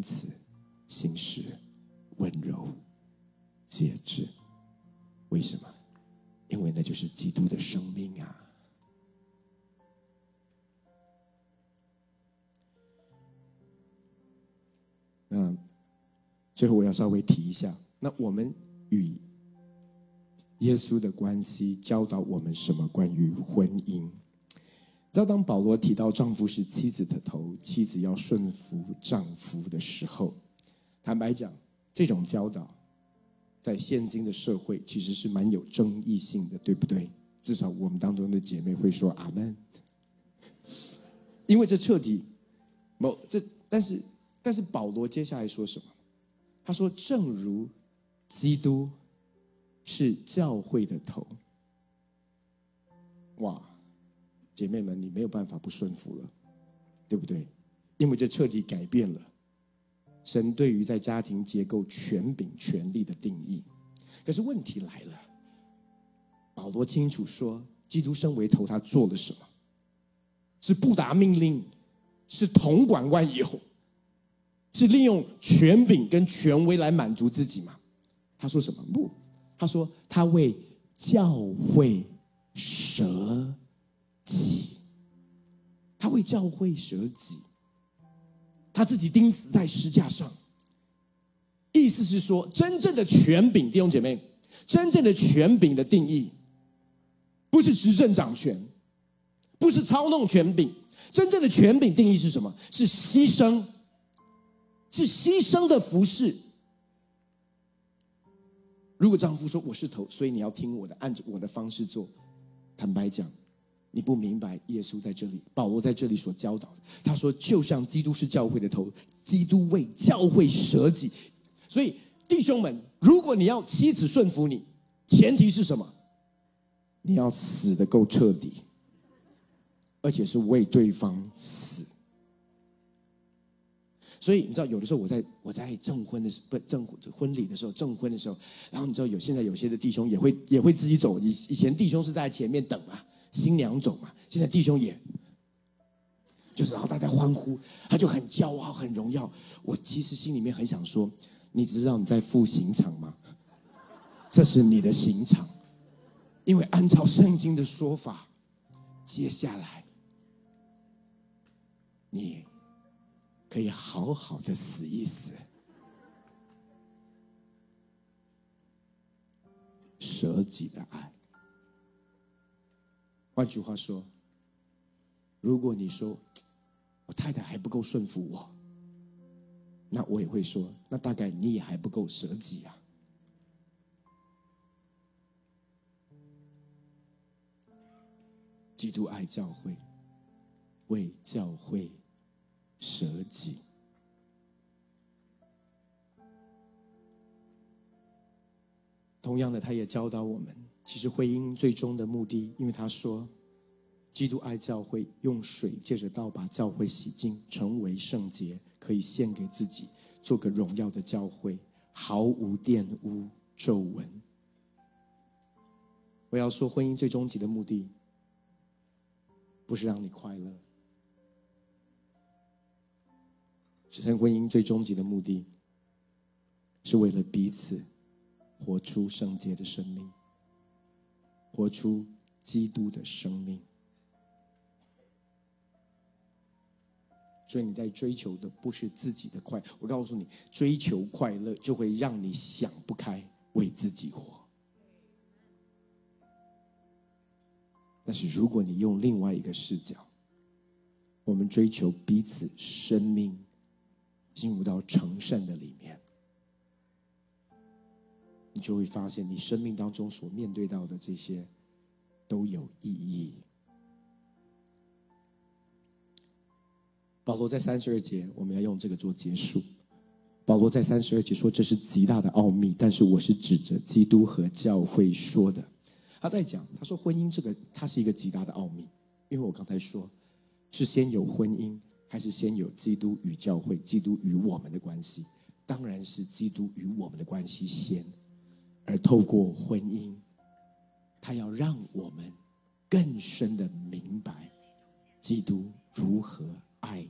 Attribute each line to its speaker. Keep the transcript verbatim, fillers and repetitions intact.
Speaker 1: 慈、信实、温柔、节制。为什么？因为那就是基督的生命啊。那最后我要稍微提一下，那我们与耶稣的关系教导我们什么？关于婚姻。知道当保罗提到丈夫是妻子的头，妻子要顺服丈夫的时候，坦白讲，这种教导在现今的社会其实是蛮有争议性的，对不对？至少我们当中的姐妹会说阿们，因为这彻底某这，但是但是保罗接下来说什么？他说，正如基督是教会的头。哇，姐妹们，你没有办法不顺服了，对不对？因为这彻底改变了神对于在家庭结构权柄权力的定义。可是问题来了，保罗清楚说，基督身为头，他做了什么？是不达命令，是统管万有，是利用权柄跟权威来满足自己吗？他说什么？不，他说他为教会舍己，他为教会舍己，他自己钉死在石架上。意思是说，真正的权柄，弟兄姐妹，真正的权柄的定义不是执政掌权，不是操弄权柄，真正的权柄定义是什么？是牺牲，是牺牲的服事。如果丈夫说我是头，所以你要听我的，按着我的方式做，坦白讲，你不明白耶稣在这里，保罗在这里所教导的。他说，就像基督是教会的头，基督为教会舍己。所以弟兄们，如果你要妻子顺服你，前提是什么？你要死得够彻底，而且是为对方死。所以你知道，有的时候我在我在证婚的不证婚礼的时候，证婚的时候，然后你知道有现在有些的弟兄也会也会自己走，以以前弟兄是在前面等嘛，新娘走嘛，现在弟兄也就是然后大家欢呼，他就很骄傲很荣耀。我其实心里面很想说，你知道你在赴刑场吗？这是你的刑场，因为按照圣经的说法，接下来你可以好好的死一死，舍己的爱。换句话说，如果你说我太太还不够顺服我，那我也会说，那大概你也还不够舍己啊。基督爱教会，为教会舍己。同样的，他也教导我们，其实婚姻最终的目的，因为他说基督爱教会，用水借着道把教会洗净，成为圣洁，可以献给自己，做个荣耀的教会，毫无玷污皱纹。我要说，婚姻最终极的目的不是让你快乐，神婚姻最终极的目的是为了彼此活出圣洁的生命，活出基督的生命。所以你在追求的不是自己的快乐，我告诉你，追求快乐就会让你想不开，为自己活。但是如果你用另外一个视角，我们追求彼此生命进入到成圣的里面，你就会发现你生命当中所面对到的这些都有意义。保罗在三十二节，我们要用这个做结束。保罗在三十二节说，这是极大的奥秘，但是我是指着基督和教会说的。他在讲，他说婚姻这个它是一个极大的奥秘，因为我刚才说是先有婚姻还是先有基督与教会，基督与我们的关系？当然是基督与我们的关系先，而透过婚姻，他要让我们更深的明白基督如何爱